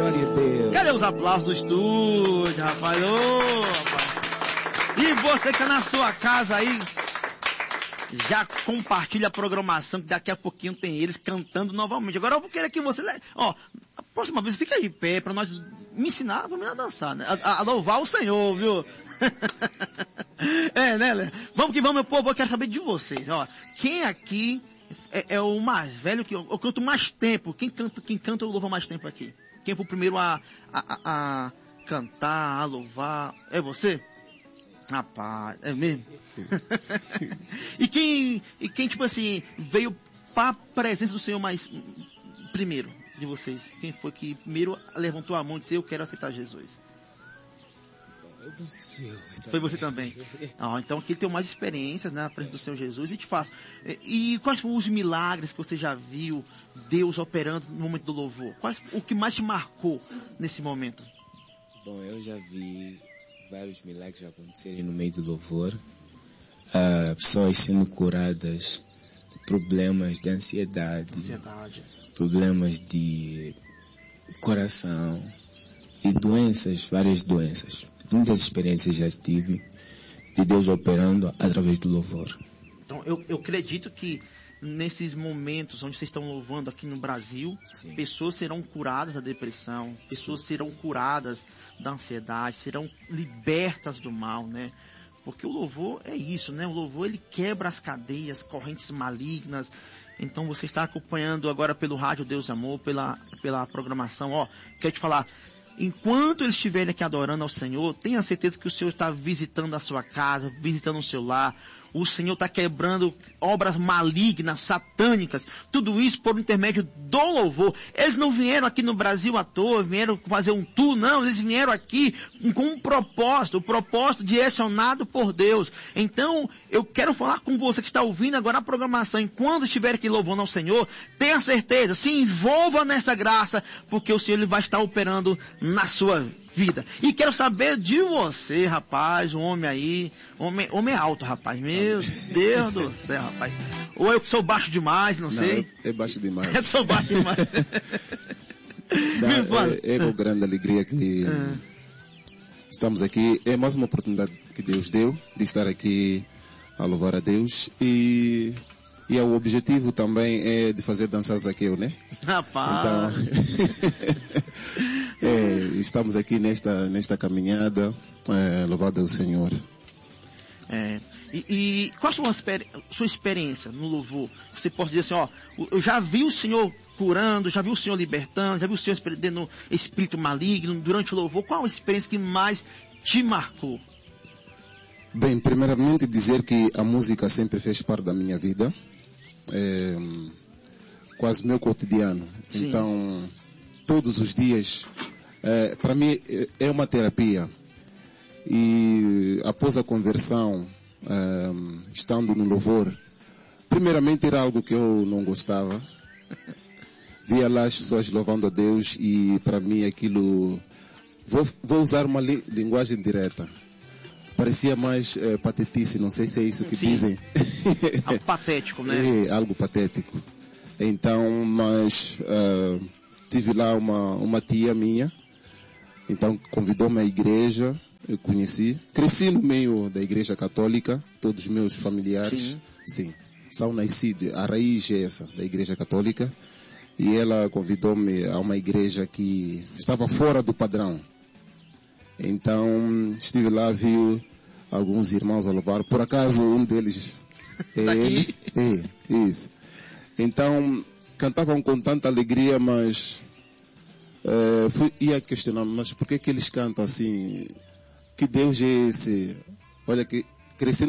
Glória a Deus. Cadê os aplausos do estúdio, rapaz? Ô, rapaz. E você que tá na sua casa aí, já compartilha a programação, que daqui a pouquinho tem eles cantando novamente. Agora eu vou querer que você... Ó, a próxima vez fica de pé pra nós me ensinar a dançar, né? A louvar o Senhor, viu? Né, Léo? Vamos que vamos, meu povo. Eu quero saber de vocês, ó. Quem aqui é o mais velho, que eu canto mais tempo? Quem canta eu louvo mais tempo aqui? Quem foi o primeiro a cantar, a louvar? É você? Rapaz, é mesmo? E quem, tipo assim, veio para a presença do Senhor mais primeiro de vocês? Quem foi que primeiro levantou a mão e disse, eu quero aceitar Jesus? Eu penso que eu. Foi você também? Então aqui ele tem mais experiência na presença do Senhor Jesus. E te faço, e quais foram os milagres que você já viu Deus operando no momento do louvor? O que mais te marcou nesse momento? Bom, eu já vi vários milagres acontecerem no meio do louvor. Pessoas sendo curadas de problemas de ansiedade, problemas de coração e doenças, várias doenças. Muitas experiências já tive de Deus operando através do louvor. Então eu acredito que nesses momentos onde vocês estão louvando aqui no Brasil, sim, pessoas serão curadas da depressão, pessoas, sim, serão curadas da ansiedade, serão libertas do mal, né? Porque o louvor é isso, né? O louvor, ele quebra as cadeias, correntes malignas. Então você está acompanhando agora pelo Rádio Deus Amor, pela programação, ó, quero te falar, enquanto eles estiverem aqui adorando ao Senhor, tenha certeza que o Senhor está visitando a sua casa, visitando o seu lar. O Senhor está quebrando obras malignas, satânicas, tudo isso por intermédio do louvor. Eles não vieram aqui no Brasil à toa, vieram fazer um tour, não, eles vieram aqui com um propósito, o propósito direcionado por Deus. Então, eu quero falar com você que está ouvindo agora a programação, enquanto estiver aqui louvando ao Senhor, tenha certeza, se envolva nessa graça, porque o Senhor ele vai estar operando na sua vida. E quero saber de você, rapaz, um homem aí, homem alto, rapaz, meu Deus do céu, rapaz. Ou eu sou baixo demais, não sei. É baixo demais. Eu sou baixo demais. É com grande alegria que estamos aqui. É mais uma oportunidade que Deus deu de estar aqui a louvar a Deus e o objetivo também é de fazer dançar Zaqueu, né? Rapaz! Então, estamos aqui nesta caminhada, louvado ao Senhor. E qual a sua experiência no louvor? Você pode dizer assim, ó, eu já vi o Senhor curando, já vi o Senhor libertando, já vi o Senhor perdendo espírito maligno durante o louvor. Qual a experiência que mais te marcou? Bem, primeiramente dizer que a música sempre fez parte da minha vida. Quase meu cotidiano. Sim. Então, todos os dias, para mim é uma terapia. E após a conversão, estando no louvor, primeiramente era algo que eu não gostava. Via lá as pessoas louvando a Deus e para mim aquilo, vou usar uma linguagem direta. Parecia mais patetice, não sei se é isso que, sim, dizem. Algo patético, né? É, algo patético. Então, mas tive lá uma tia minha, então convidou-me à igreja, eu conheci. Cresci no meio da igreja católica, todos os meus familiares, sim, são nascidos, a raiz é essa, da igreja católica. E ela convidou-me a uma igreja que estava fora do padrão. Então, estive lá, vi alguns irmãos a louvar. Por acaso, um deles é tá ele. Isso. Então, cantavam com tanta alegria, mas ia questionar, mas por que eles cantam assim? Que Deus é esse? Olha, que crescendo